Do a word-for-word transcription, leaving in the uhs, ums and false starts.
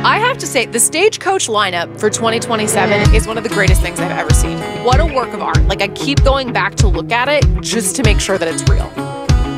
I have to say, the Stagecoach lineup for twenty twenty-seven is one of the greatest things I've ever seen. What a work of art. Like, I keep going back to look at it just to make sure that it's real.